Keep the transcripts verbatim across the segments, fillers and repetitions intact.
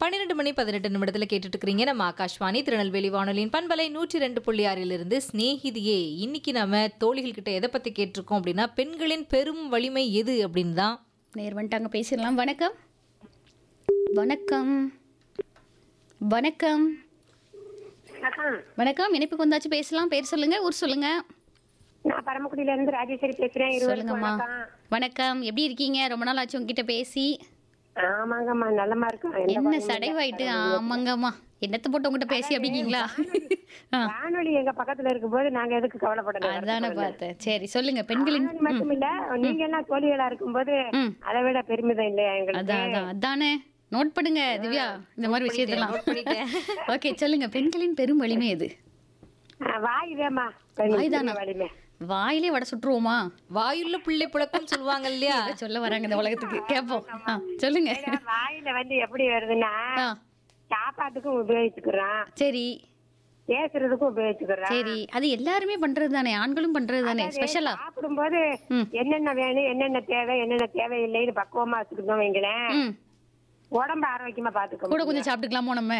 பன்னிரண்டு மணி பதினெட்டு நிமிடத்துல கேட்டுட்டு இருக்கிறீங்க நம்ம ஆகாஷ்வாணி திருநெல்வேலி வானொலியின் பண்பலை நூற்றி ரெண்டு புள்ளி ஆறிலிருந்து ஸ்நேகிதியே. இன்னைக்கு நம்ம தோழிகள் கிட்ட எதை பத்தி கேட்டிருக்கோம் அப்படின்னா பெண்களின் பெரும் வலிமை எது அப்படின்னு தான். நேர் வந்துட்டாங்க, பேசிடலாம். வணக்கம் வணக்கம் வணக்கம் வணக்கம். இணைப்புக்கு வந்தாச்சு, பேசலாம். பேர் சொல்லுங்க, ஊர் சொல்லுங்க. நான் பரமக்குடியில இருந்து ராஜேஸ்வரி பேசுறேன். சொல்லுங்கம்மா. வணக்கம், எப்படி இருக்கீங்க? ரொம்ப நாள் ஆச்சு உங்ககிட்ட பேசி. ஆமாங்கம்மா, நல்லமா இருக்கும். என்ன சடைவாயிட்டு? ஆமாங்கம்மா, என்னத்தை போட்டு உங்ககிட்ட பேசி அப்படிங்களா? வானொலி எங்க பக்கத்துல இருக்கும்போது நாங்க எதுக்கு கவலைப்படணும்? அதானே பார்த்தேன். சரி சொல்லுங்க. பெண்களின் மட்டும் இல்ல, நீங்க எல்லாம் தோழிகளா இருக்கும்போது அதை விட பெருமிதம் இல்லையா எங்களுக்கு? அதான் அதான் அதானே. நோட் பண்ணுங்க திவ்யா, இந்த மாதிரி விஷயத்தெல்லாம். ஓகே, சொல்லுங்க. பெண்களின் பெரும் வலிமை எது? வாயுதேமா வலிமை. வாயிலே வடை சுட்டுருவோமா? வாயுள்ள பிள்ளை புழக்கம் சொல்லுவாங்க இல்லையா? சொல்ல வராங்க இந்த உலகத்துக்கு, கேப்போம். சொல்லுங்க. வாயில வந்து எப்படி வருதுன்னா, சாப்பாட்டுக்கும் உபயோகிச்சுக்கிறோம், சரி, பேசுறதுக்கும் உபயோகிச்சுக்கிறோம். சரி, அது எல்லாருமே பண்றது தானே, ஆண்களும் பண்றது தானே. ஸ்பெஷலா சாப்பிடும்போது என்னென்ன வேணும், என்னென்ன தேவை, என்னென்ன தேவையில்லைன்னு பக்குவமா வச்சுக்கிட்டோம் வைங்களேன், உடம்பு ஆரோக்கியமா பாத்துக்கோ. கூட கொஞ்சம் சாப்பிட்டுக்கலாமோ நம்ம?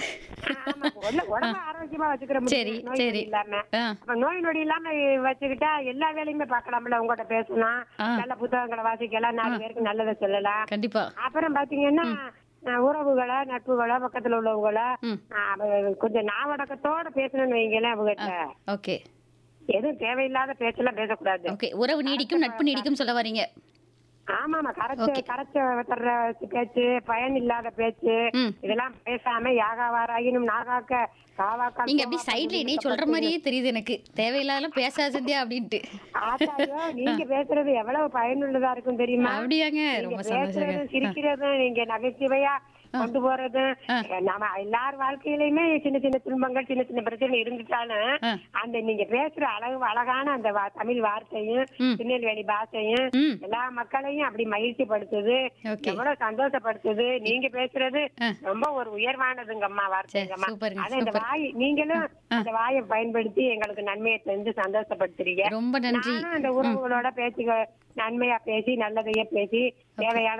உடம்பு ஆரோக்கியமா வச்சுக்கிற சரி சரி இல்லாம நோய் நொடி இல்லாம வச்சுக்கிட்டா எல்லா வேலையுமே பாக்கலாம்ல. உங்ககிட்ட பேசலாம், நல்ல புத்தகங்களை வாசிக்கலாம், நாலு பேருக்கு நல்லதை சொல்லலாம். கண்டிப்பா. அப்புறம் பாத்தீங்கன்னா உறவுகளை, நட்புகளை, பக்கத்துல உள்ளவங்கள கொஞ்சம் நாவடக்கத்தோட பேசணும்னு வைங்களேன். அவங்ககிட்ட ஓகே, எதுவும் தேவையில்லாத பேச்செல்லாம் பேசக்கூடாது. ஓகே, உறவு நீடிக்கும், நட்பு நீடிக்கும் சொல்ல வரீங்க. ஆமாமா, கரைச்ச கரைச்ச தர்ற பேச்சு, பயன் இல்லாத பேச்சு, இதெல்லாம் பேசாம யாகா வாராயினும் நாகாக்க காவாக்கா. நீங்க அப்படி சைட்ல நீ சொல்ற மாதிரியே தெரியுது எனக்கு. தேவையில்லாத பேசாதே அப்படின்ட்டு. நீங்க பேசுறது எவ்வளவு பயனுள்ளதா இருக்கும் தெரியுமா? அப்படியாங்க? ரொம்ப சந்தோஷம். சிரிக்கிறதும், நீங்க நகைச்சுவையா கொண்டு போறது, நம்ம எல்லார் வாழ்க்கையிலுமே சின்ன சின்ன துன்பங்கள், சின்ன சின்ன பிரச்சனை இருந்துட்டாலும் அந்த நீங்க பேசுற அழகு அழகான அந்த தமிழ் வார்த்தையும் திருநெல்வேலி பாஷையும் எல்லா மக்களையும் அப்படி மகிழ்ச்சி படுத்துது, எவ்வளவு சந்தோஷப்படுத்துது. நீங்க பேசுறது ரொம்ப ஒரு உயர்வானதுங்கம்மா, வார்த்தைங்கம்மா. அத இந்த வாய், நீங்களும் அந்த வாயை பயன்படுத்தி எங்களுக்கு நன்மையை செஞ்சு சந்தோஷப்படுத்துறீங்க. ரொம்ப நன்றி. அந்த உறவுகளோட பேச்சு நன்மையா பேசி, நல்லதையே பேசி, தேவையான